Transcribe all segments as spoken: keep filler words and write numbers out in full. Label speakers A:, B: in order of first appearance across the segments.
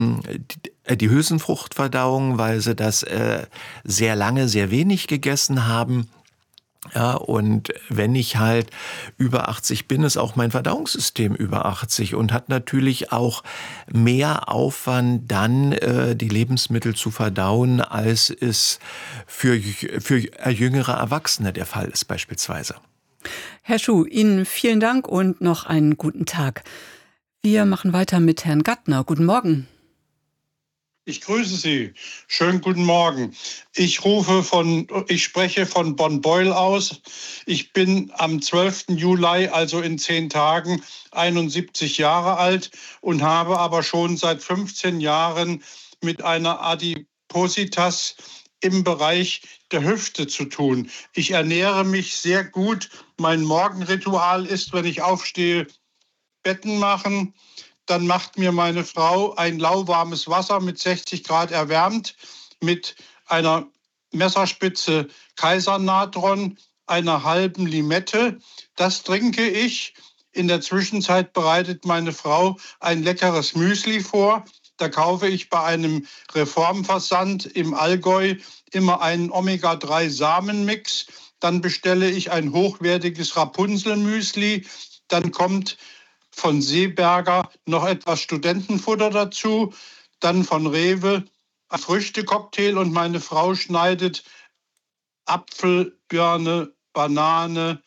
A: die, die Hülsenfruchtverdauung, weil sie das äh, sehr lange, sehr wenig gegessen haben. Ja, und wenn ich halt über achtzig bin, ist auch mein Verdauungssystem über achtzig und hat natürlich auch mehr Aufwand, dann äh, die Lebensmittel zu verdauen, als es für, für jüngere Erwachsene der Fall ist beispielsweise.
B: Herr Schuh, Ihnen vielen Dank und noch einen guten Tag. Wir machen weiter mit Herrn Gattner. Guten Morgen.
C: Ich grüße Sie. Schönen guten Morgen. Ich rufe von, ich spreche von Bonn-Beuel aus. Ich bin am zwölften Juli, also in zehn Tagen, einundsiebzig Jahre alt und habe aber schon seit fünfzehn Jahren mit einer Adipositas im Bereich der Hüfte zu tun. Ich ernähre mich sehr gut. Mein Morgenritual ist, wenn ich aufstehe, Betten machen. Dann macht mir meine Frau ein lauwarmes Wasser mit sechzig Grad erwärmt, mit einer Messerspitze Kaisernatron, einer halben Limette. Das trinke ich. In der Zwischenzeit bereitet meine Frau ein leckeres Müsli vor. Da kaufe ich bei einem Reformversand im Allgäu immer einen Omega drei Samenmix. Dann bestelle ich ein hochwertiges Rapunzelmüsli. Dann kommt von Seeberger noch etwas Studentenfutter dazu, dann von Rewe ein Früchtecocktail und meine Frau schneidet Apfel, Birne, Banane,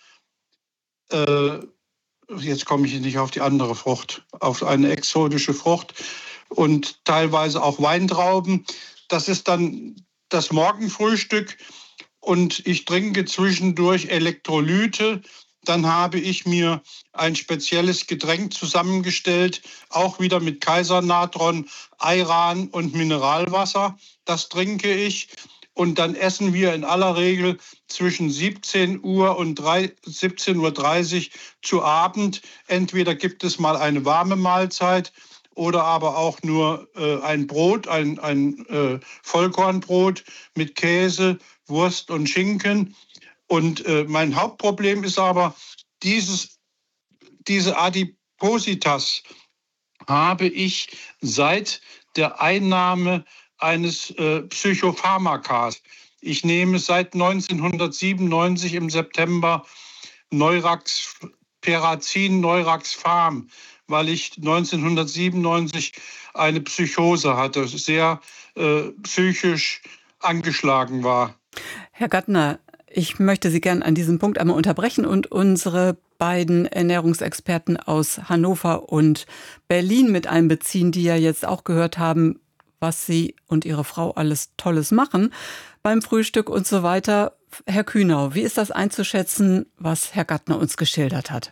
C: äh, jetzt komme ich nicht auf die andere Frucht, auf eine exotische Frucht und teilweise auch Weintrauben. Das ist dann das Morgenfrühstück und ich trinke zwischendurch Elektrolyte. Dann habe ich mir ein spezielles Getränk zusammengestellt, auch wieder mit Kaisernatron, Ayran und Mineralwasser. Das trinke ich. Und dann essen wir in aller Regel zwischen siebzehn Uhr und siebzehn Uhr dreißig zu Abend. Entweder gibt es mal eine warme Mahlzeit oder aber auch nur äh, ein Brot, ein, ein äh, Vollkornbrot mit Käse, Wurst und Schinken. Und äh, mein Hauptproblem ist aber, dieses, diese Adipositas habe ich seit der Einnahme eines äh, Psychopharmakas. Ich nehme seit neunzehnhundertsiebenundneunzig im September Neurax, Perazin Neuraxpharm, weil ich neunzehnhundertsiebenundneunzig eine Psychose hatte, sehr äh, psychisch angeschlagen war.
B: Herr Gattner, ich möchte Sie gern an diesem Punkt einmal unterbrechen und unsere beiden Ernährungsexperten aus Hannover und Berlin mit einbeziehen, die ja jetzt auch gehört haben, was Sie und Ihre Frau alles Tolles machen beim Frühstück und so weiter. Herr Kühnau, wie ist das einzuschätzen, was Herr Gattner uns geschildert hat?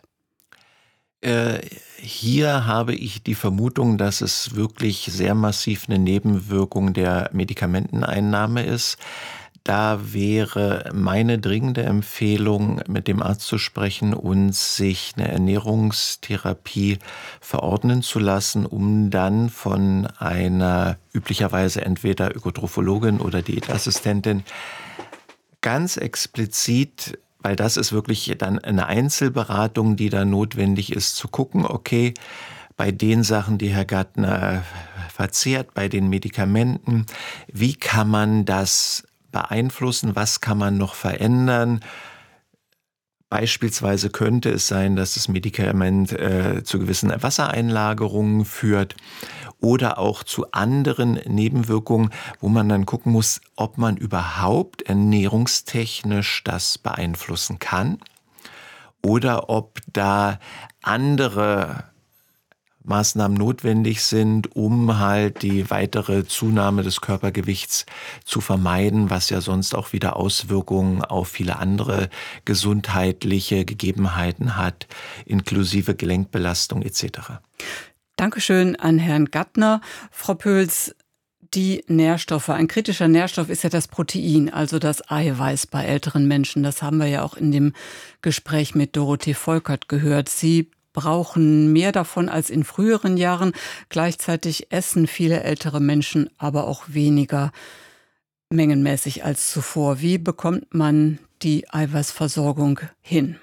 A: Äh, hier habe ich die Vermutung, dass es wirklich sehr massiv eine Nebenwirkung der Medikamenteneinnahme ist. Da wäre meine dringende Empfehlung, mit dem Arzt zu sprechen und sich eine Ernährungstherapie verordnen zu lassen, um dann von einer üblicherweise entweder Ökotrophologin oder Diätassistentin ganz explizit, weil das ist wirklich dann eine Einzelberatung, die da notwendig ist, zu gucken, okay, bei den Sachen, die Herr Gattner verzehrt, bei den Medikamenten, wie kann man das beeinflussen, was kann man noch verändern? Beispielsweise könnte es sein, dass das Medikament äh, zu gewissen Wassereinlagerungen führt oder auch zu anderen Nebenwirkungen, wo man dann gucken muss, ob man überhaupt ernährungstechnisch das beeinflussen kann oder ob da andere Maßnahmen notwendig sind, um halt die weitere Zunahme des Körpergewichts zu vermeiden, was ja sonst auch wieder Auswirkungen auf viele andere gesundheitliche Gegebenheiten hat, inklusive Gelenkbelastung et cetera.
B: Dankeschön an Herrn Gattner. Frau Pöls, die Nährstoffe. Ein kritischer Nährstoff ist ja das Protein, also das Eiweiß bei älteren Menschen. Das haben wir ja auch in dem Gespräch mit Dorothee Volkert gehört. Sie brauchen mehr davon als in früheren Jahren. Gleichzeitig essen viele ältere Menschen aber auch weniger mengenmäßig als zuvor. Wie bekommt man die Eiweißversorgung hin?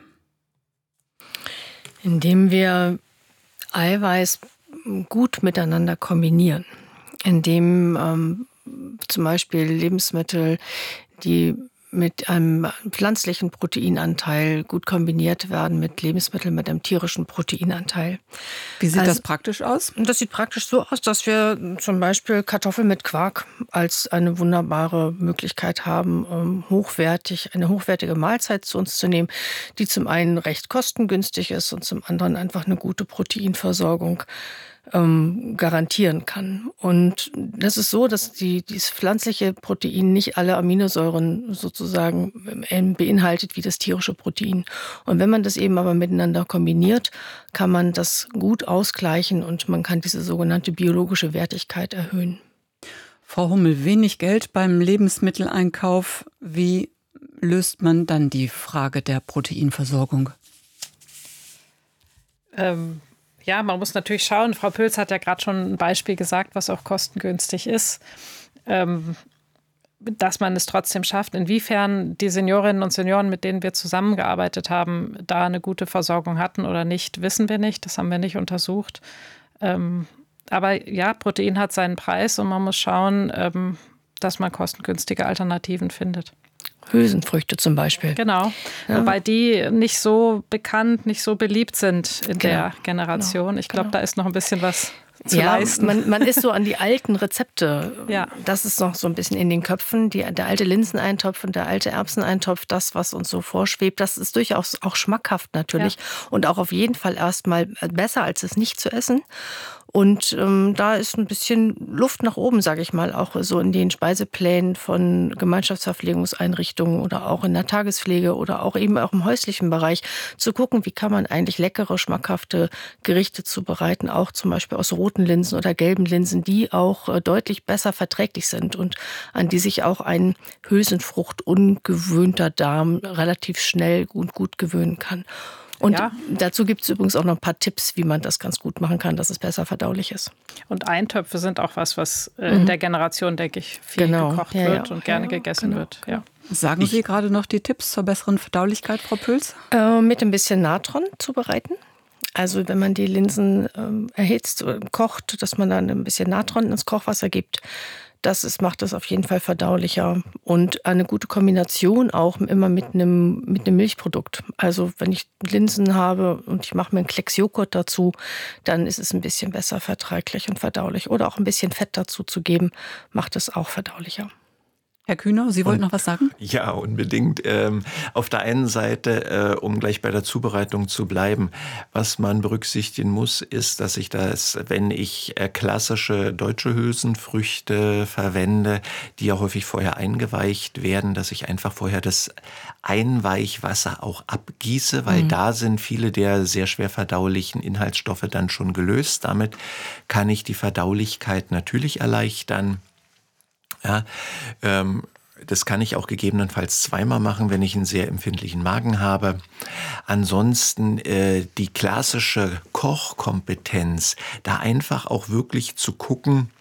D: Indem wir Eiweiß gut miteinander kombinieren. indem ähm, zum Beispiel Lebensmittel, die mit einem pflanzlichen Proteinanteil gut kombiniert werden mit Lebensmitteln mit einem tierischen Proteinanteil.
B: Wie sieht
D: also,
B: das praktisch aus?
D: Das sieht praktisch so aus, dass wir zum Beispiel Kartoffeln mit Quark als eine wunderbare Möglichkeit haben, um hochwertig, eine hochwertige Mahlzeit zu uns zu nehmen, die zum einen recht kostengünstig ist und zum anderen einfach eine gute Proteinversorgung ähm, garantieren kann. Und das ist so, dass die, dieses pflanzliche Protein nicht alle Aminosäuren sozusagen ähm, beinhaltet wie das tierische Protein. Und wenn man das eben aber miteinander kombiniert, kann man das gut ausgleichen und man kann diese sogenannte biologische Wertigkeit erhöhen.
B: Frau Hummel, wenig Geld beim Lebensmitteleinkauf. Wie löst man dann die Frage der Proteinversorgung?
E: Ähm Ja, man muss natürlich schauen. Frau Pölz hat ja gerade schon ein Beispiel gesagt, was auch kostengünstig ist, ähm, dass man es trotzdem schafft. Inwiefern die Seniorinnen und Senioren, mit denen wir zusammengearbeitet haben, da eine gute Versorgung hatten oder nicht, wissen wir nicht. Das haben wir nicht untersucht. Ähm, aber ja, Protein hat seinen Preis und man muss schauen, ähm, dass man kostengünstige Alternativen findet.
D: Hülsenfrüchte zum Beispiel.
E: Genau, ja. Wobei die nicht so bekannt, nicht so beliebt sind in genau. der Generation. Ich glaube, genau. da ist noch ein bisschen was zu
D: ja,
E: leisten.
D: Man, man ist so an die alten Rezepte.
E: Ja.
D: Das ist noch so ein bisschen in den Köpfen. Die, der alte Linseneintopf und der alte Erbseneintopf, das, was uns so vorschwebt, das ist durchaus auch schmackhaft natürlich. Ja. Und auch auf jeden Fall erstmal besser, als es nicht zu essen. Und ähm, da ist ein bisschen Luft nach oben, sage ich mal, auch so in den Speiseplänen von Gemeinschaftsverpflegungseinrichtungen oder auch in der Tagespflege oder auch eben auch im häuslichen Bereich zu gucken, wie kann man eigentlich leckere, schmackhafte Gerichte zubereiten, auch zum Beispiel aus roten Linsen oder gelben Linsen, die auch äh, deutlich besser verträglich sind und an die sich auch ein Hülsenfrucht ungewöhnter Darm relativ schnell und gut gewöhnen kann. Und ja. dazu gibt es übrigens auch noch ein paar Tipps, wie man das ganz gut machen kann, dass es besser verdaulich ist.
E: Und Eintöpfe sind auch was, was äh, in der Generation, denke ich, viel
D: genau.
E: gekocht
D: ja,
E: wird
D: ja.
E: und gerne
D: ja,
E: gegessen
D: genau.
E: wird. Ja.
B: Sagen Sie ich, gerade noch die Tipps zur besseren Verdaulichkeit, Frau Pölz?
D: Äh, mit ein bisschen Natron zubereiten. Also wenn man die Linsen ähm, erhitzt oder kocht, dass man dann ein bisschen Natron ins Kochwasser gibt. Das ist, macht es auf jeden Fall verdaulicher und eine gute Kombination auch immer mit einem, mit einem Milchprodukt. Also wenn ich Linsen habe und ich mache mir einen Klecks Joghurt dazu, dann ist es ein bisschen besser verträglich und verdaulich. Oder auch ein bisschen Fett dazu zu geben, macht es auch verdaulicher.
B: Herr Kühner, Sie wollten noch was sagen?
A: Ja, unbedingt. Ähm, auf der einen Seite, äh, um gleich bei der Zubereitung zu bleiben, was man berücksichtigen muss, ist, dass ich das, wenn ich äh, klassische deutsche Hülsenfrüchte verwende, die ja häufig vorher eingeweicht werden, dass ich einfach vorher das Einweichwasser auch abgieße, weil mhm. da sind viele der sehr schwer verdaulichen Inhaltsstoffe dann schon gelöst. Damit kann ich die Verdaulichkeit natürlich erleichtern. Ja, ähm, das kann ich auch gegebenenfalls zweimal machen, wenn ich einen sehr empfindlichen Magen habe. Ansonsten äh, die klassische Kochkompetenz, da einfach auch wirklich zu gucken,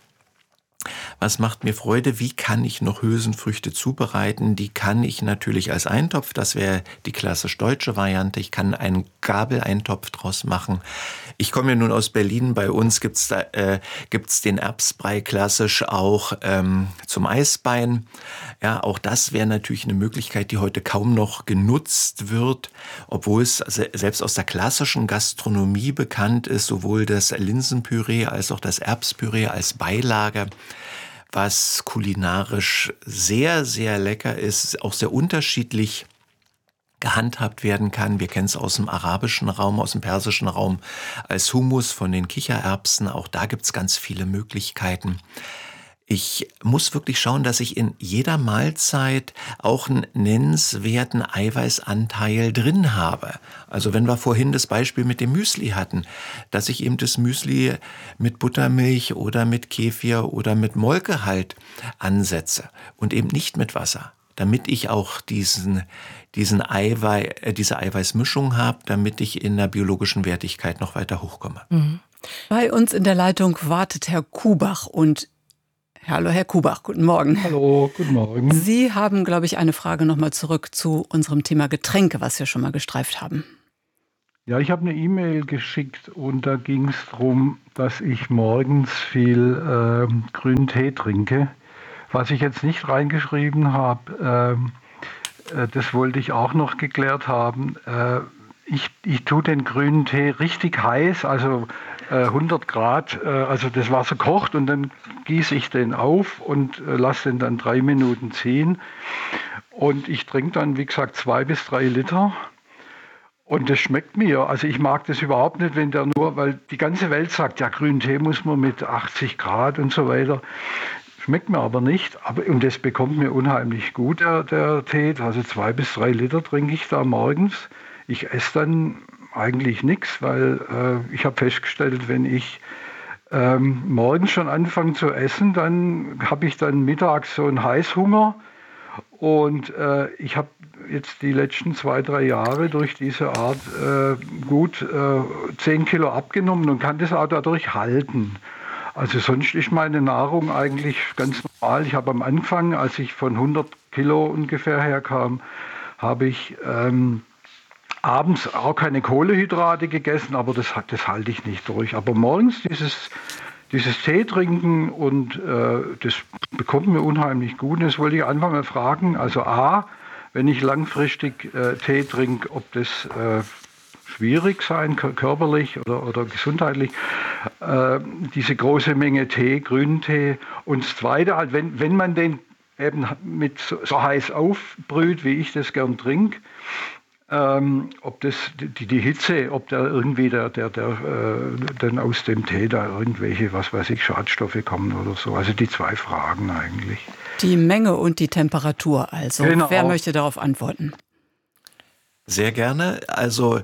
A: was macht mir Freude, wie kann ich noch Hülsenfrüchte zubereiten? Die kann ich natürlich als Eintopf, das wäre die klassisch deutsche Variante. Ich kann einen Gabeleintopf draus machen. Ich komme ja nun aus Berlin, bei uns gibt's da, äh, gibt's den Erbsbrei klassisch auch ähm, zum Eisbein. Ja, auch das wäre natürlich eine Möglichkeit, die heute kaum noch genutzt wird, obwohl es selbst aus der klassischen Gastronomie bekannt ist, sowohl das Linsenpüree als auch das Erbspüree als Beilage, was kulinarisch sehr, sehr lecker ist, auch sehr unterschiedlich gehandhabt werden kann. Wir kennen es aus dem arabischen Raum, aus dem persischen Raum als Hummus von den Kichererbsen. Auch da gibt es ganz viele Möglichkeiten. Ich muss wirklich schauen, dass ich in jeder Mahlzeit auch einen nennenswerten Eiweißanteil drin habe. Also wenn wir vorhin das Beispiel mit dem Müsli hatten, dass ich eben das Müsli mit Buttermilch oder mit Kefir oder mit Molke halt ansetze und eben nicht mit Wasser, damit ich auch diesen, diesen Eiwei, äh, diese Eiweißmischung habe, damit ich in der biologischen Wertigkeit noch weiter hochkomme.
B: Mhm. Bei uns in der Leitung wartet Herr Kubach und Hallo, Herr Kubach, guten Morgen.
F: Hallo, guten Morgen.
B: Sie haben, glaube ich, eine Frage nochmal zurück zu unserem Thema Getränke, was wir schon mal gestreift haben.
F: Ja, ich habe eine E-Mail geschickt und da ging es darum, dass ich morgens viel äh, grünen Tee trinke. Was ich jetzt nicht reingeschrieben habe, äh, äh, das wollte ich auch noch geklärt haben. Äh, ich, ich tue den grünen Tee richtig heiß, also äh, hundert Grad, äh, also das Wasser kocht und dann gieße ich den auf und äh, lasse den dann drei Minuten ziehen. Und ich trinke dann, wie gesagt, zwei bis drei Liter. Und das schmeckt mir. Also ich mag das überhaupt nicht, wenn der nur, weil die ganze Welt sagt, ja, grünen Tee muss man mit achtzig Grad und so weiter. Schmeckt mir aber nicht. Aber, und das bekommt mir unheimlich gut, der, der Tee. Also zwei bis drei Liter trinke ich da morgens. Ich esse dann eigentlich nichts, weil äh, ich habe festgestellt, wenn ich ähm, morgens schon anfange zu essen, dann habe ich dann mittags so einen Heißhunger. Und äh, ich habe jetzt die letzten zwei, drei Jahre durch diese Art äh, gut äh, zehn Kilo abgenommen und kann das auch dadurch halten. Also sonst ist meine Nahrung eigentlich ganz normal. Ich habe am Anfang, als ich von hundert Kilo ungefähr herkam, habe ich ähm, abends auch keine Kohlenhydrate gegessen, aber das, das halte ich nicht durch. Aber morgens dieses... Dieses Tee trinken und äh, das bekommt mir unheimlich gut. Und das wollte ich einfach mal fragen. Also A, wenn ich langfristig äh, Tee trinke, ob das äh, schwierig sein, körperlich oder, oder gesundheitlich, äh, diese große Menge Tee, grünen Tee. Und das Zweite, halt, wenn, wenn man den eben mit so, so heiß aufbrüht, wie ich das gern trinke, Ähm, ob das die, die Hitze, ob da irgendwie der, der, der äh, dann aus dem Tee da irgendwelche, was weiß ich, Schadstoffe kommen oder so. Also die zwei Fragen eigentlich.
B: Die Menge und die Temperatur also.
F: Genau.
B: Wer möchte darauf antworten?
A: Sehr gerne. Also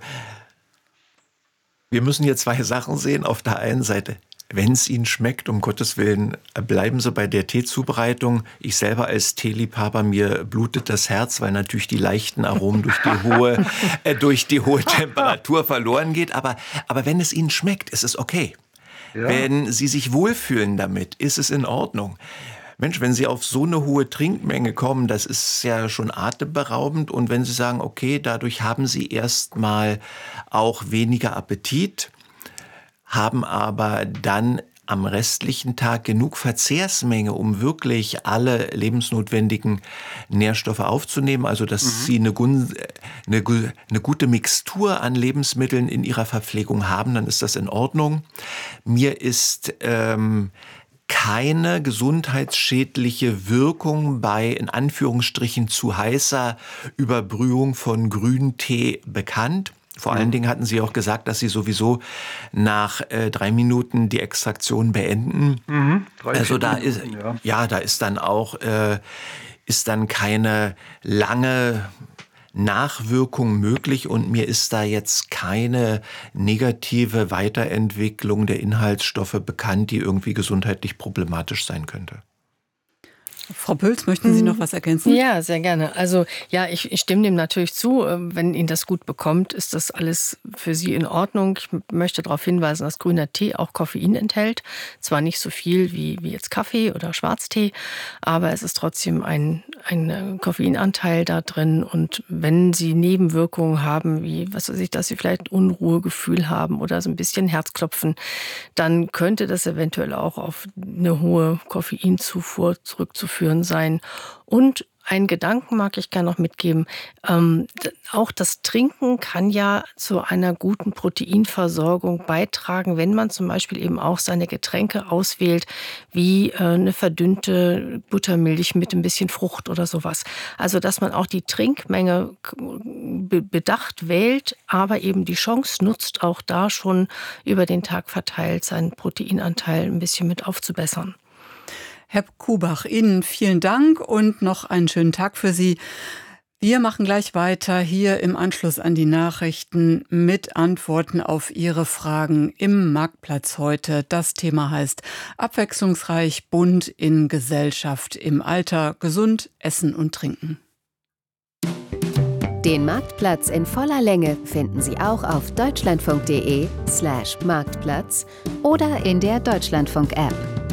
A: wir müssen hier zwei Sachen sehen. Auf der einen Seite, wenn es Ihnen schmeckt, um Gottes Willen, bleiben Sie bei der Teezubereitung. Ich selber als Teeliebhaber, mir blutet das Herz, weil natürlich die leichten Aromen durch die hohe, äh, durch die hohe Temperatur verloren geht. Aber, aber wenn es Ihnen schmeckt, ist es okay. Ja. Wenn Sie sich wohlfühlen damit, ist es in Ordnung. Mensch, wenn Sie auf so eine hohe Trinkmenge kommen, das ist ja schon atemberaubend. Und wenn Sie sagen, okay, dadurch haben Sie erstmal auch weniger Appetit, haben aber dann am restlichen Tag genug Verzehrsmenge, um wirklich alle lebensnotwendigen Nährstoffe aufzunehmen. Also dass mhm. Sie eine, eine, eine gute Mixtur an Lebensmitteln in Ihrer Verpflegung haben, dann ist das in Ordnung. Mir ist ähm, keine gesundheitsschädliche Wirkung bei, in Anführungsstrichen, zu heißer Überbrühung von Grüntee bekannt. Vor allen Dingen hatten Sie auch gesagt, dass Sie sowieso nach äh, drei Minuten die Extraktion beenden. Mhm, also da ist ja. ja, da ist dann auch äh, ist dann keine lange Nachwirkung möglich und mir ist da jetzt keine negative Weiterentwicklung der Inhaltsstoffe bekannt, die irgendwie gesundheitlich problematisch sein könnte.
B: Frau Pölz, möchten Sie noch was ergänzen?
D: Ja, sehr gerne. Also ja, ich, ich stimme dem natürlich zu. Wenn Ihnen das gut bekommt, ist das alles für Sie in Ordnung. Ich möchte darauf hinweisen, dass grüner Tee auch Koffein enthält. Zwar nicht so viel wie, wie jetzt Kaffee oder Schwarztee, aber es ist trotzdem ein, ein Koffeinanteil da drin. Und wenn Sie Nebenwirkungen haben, wie was weiß ich, dass Sie vielleicht Unruhegefühl haben oder so ein bisschen Herzklopfen, dann könnte das eventuell auch auf eine hohe Koffeinzufuhr zurückzuführen sein. Und einen Gedanken mag ich gerne noch mitgeben. Ähm, auch das Trinken kann ja zu einer guten Proteinversorgung beitragen, wenn man zum Beispiel eben auch seine Getränke auswählt, wie äh, eine verdünnte Buttermilch mit ein bisschen Frucht oder sowas. Also, dass man auch die Trinkmenge be- bedacht wählt, aber eben die Chance nutzt, auch da schon über den Tag verteilt seinen Proteinanteil ein bisschen mit aufzubessern.
B: Herr Kubach, Ihnen vielen Dank und noch einen schönen Tag für Sie. Wir machen gleich weiter hier im Anschluss an die Nachrichten mit Antworten auf Ihre Fragen im Marktplatz heute. Das Thema heißt abwechslungsreich, bunt in Gesellschaft im Alter, gesund essen und trinken.
G: Den Marktplatz in voller Länge finden Sie auch auf deutschlandfunk punkt de slash Marktplatz oder in der Deutschlandfunk-App.